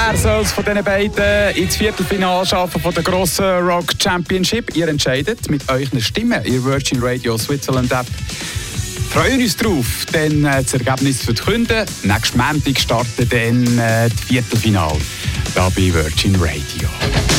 Wer soll es von diesen beiden ins Viertelfinale schaffen von der grossen Rock Championship? Ihr entscheidet mit euren Stimmen, ihr Virgin Radio Switzerland App. Freuen uns drauf, dann das Ergebnis zu verkünden. Nächsten Montag starten dann die Viertelfinale hier bei Virgin Radio.